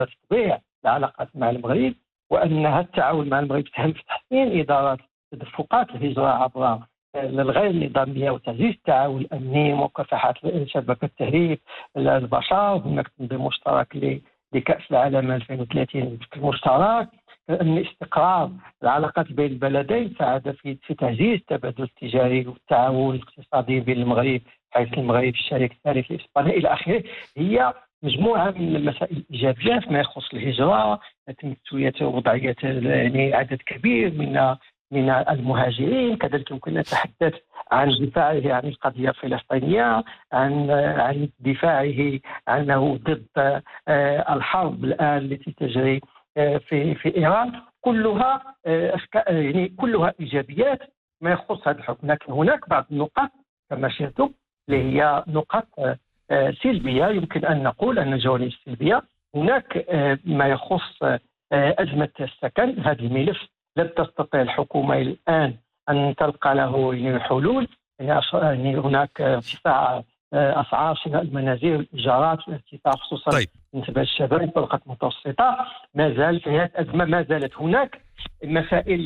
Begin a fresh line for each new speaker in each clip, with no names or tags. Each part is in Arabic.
تطبيع العلاقات مع المغرب، وأنها التعاون مع المغرب تهم في تحسين إدارة تدفقات الهجرة عبر الغير نظامية وتعزيز التعاون الأمني ومكافحة شبكة تهريب البشر. هناك تنظيم مشترك لكأس العالم 2030 بشكل مشترك. أن استقرار العلاقات بين البلدين ساعد في تعزيز التبادل التجاري والتعاون الاقتصادي بين المغرب، حيث المغرب الشريك الثالث لإسبانيا إلى آخره. هي مجموعة من المسائل الإيجابية فيما يخص الهجرة، تمثلية ووضعية يعني عدد كبير من المهاجرين. كذلك يمكن أن نتحدث عن دفاعه عن القضية الفلسطينية، عن دفاعه عنه ضد الحرب الآن التي تجري في إيران. كلها يعني كلها إيجابيات ما يخص هذا الحكم، لكن هناك بعض النقاط كما شئتم اللي هي نقاط سلبية. يمكن أن نقول أن الجوانب السلبية هناك ما يخص أزمة السكن. هذا الملف لم تستطيع الحكومة الآن أن تلقى له حلول. يعني هناك ارتفاع أسعار شراء المنازل والإيجارات، ارتفاع خصوصا بالنسبة للشباب والطبقات المتوسطة. ما زالت هذه الأزمة، ما زالت هناك المسائل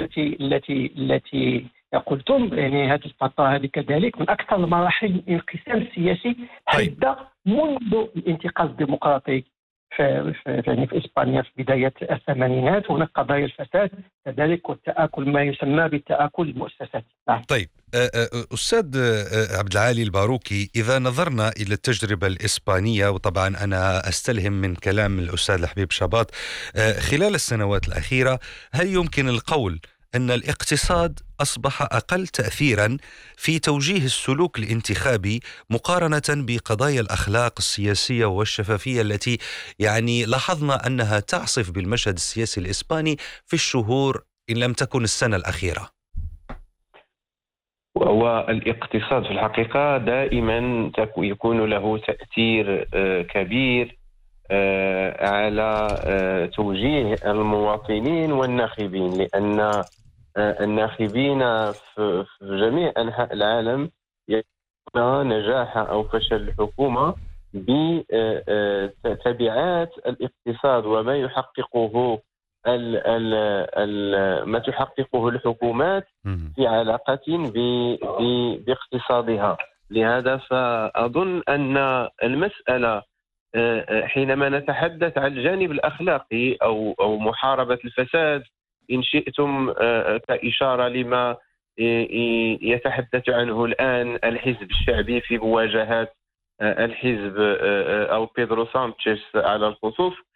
التي قلتم، يعني هذه الفترة هذه كذلك من أكثر المراحل الانقسام السياسي حتى منذ الانتقال الديمقراطي في إسبانيا في بداية الثمانينات. هناك قضايا الفساد كذلك والتآكل، ما يسمى بالتآكل المؤسساتي.
طيب أستاذ عبد العالي الباروكي، إذا نظرنا إلى التجربة الإسبانية، وطبعا أنا أستلهم من كلام الأستاذ الحبيب شباط خلال السنوات الأخيرة، هل يمكن القول أن الاقتصاد أصبح أقل تأثيرا في توجيه السلوك الانتخابي مقارنة بقضايا الأخلاق السياسية والشفافية التي يعني لاحظنا أنها تعصف بالمشهد السياسي الإسباني في الشهور إن لم تكن السنة الأخيرة؟
والاقتصاد في الحقيقة دائما يكون له تأثير كبير على توجيه المواطنين والناخبين، لأن الناخبين في جميع أنحاء العالم يرون نجاح أو فشل الحكومة بتبعات الاقتصاد وما يحققه ما تحققه الحكومات في علاقة باقتصادها. لهذا فأظن أن المسألة حينما نتحدث عن الجانب الأخلاقي أو محاربة الفساد إن شئتم كإشارة لما يتحدث عنه الآن الحزب الشعبي في مواجهة الحزب أو بيدرو سانشيز على الخصوص،